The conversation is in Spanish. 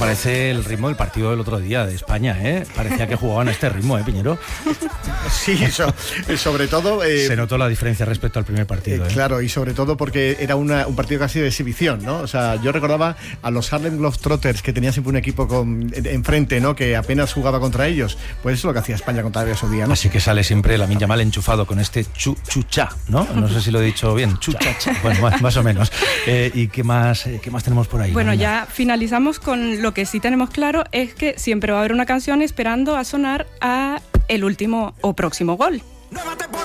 parece el ritmo del partido del otro día de España, ¿eh? Parecía que jugaban a este ritmo, Piñero. Sí, sobre todo... se notó la diferencia respecto al primer partido. Claro, y sobre todo porque era un partido casi de exhibición, ¿no? O sea, yo recordaba a los Harlem Globetrotters, que tenía siempre un equipo enfrente, ¿no? Que apenas jugaba contra ellos. Pues eso es lo que hacía España contra Arabia Saudí, ¿no? Así que sale siempre Lamine Yamal enchufado con este chucha, ¿no? No sé si lo he dicho bien, chucha. Bueno, más o menos. ¿Y qué más tenemos por ahí? Bueno, ya finalizamos con lo que sí tenemos claro, es que siempre va a haber una canción esperando a sonar a el último o próximo gol.